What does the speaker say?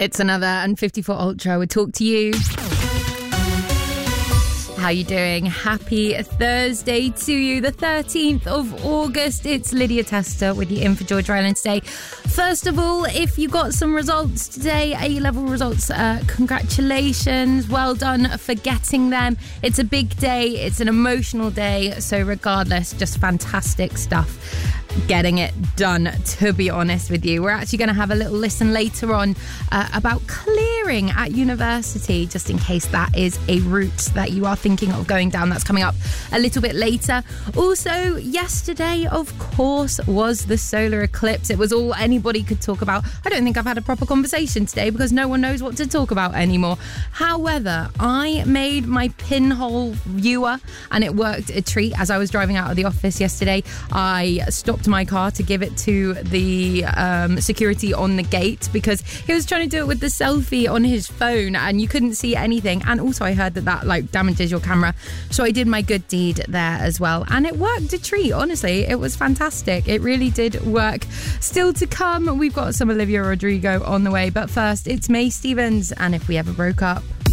It's another N54 Ultra. We talk to you. How you doing? Happy Thursday to you, the 13th of August. It's Lydia Tester with you in for George Island today. First of all, if you got some results today, A-level results, congratulations. Well done for getting them. It's a big day. It's an emotional day. So regardless, just fantastic stuff. Getting it done, to be honest with you. We're actually going to have a little listen later on about clearing at university, just in case that is a route that you are thinking of going down. That's coming up a little bit later. Also, yesterday, of course, was the solar eclipse. It was all anybody could talk about. I don't think I've had a proper conversation today because no one knows what to talk about anymore. However, I made my pinhole viewer and it worked a treat. As I was driving out of the office yesterday, I stopped my car to give it to the security on the gate because he was trying to do it with the selfie on his phone and you couldn't see anything. And also I heard that like damages your camera, so I did my good deed there as well, and it worked a treat. Honestly, it was fantastic. It really did work. Still to come, we've got some Olivia Rodrigo on the way, but first it's May Stevens and If We Ever Broke Up.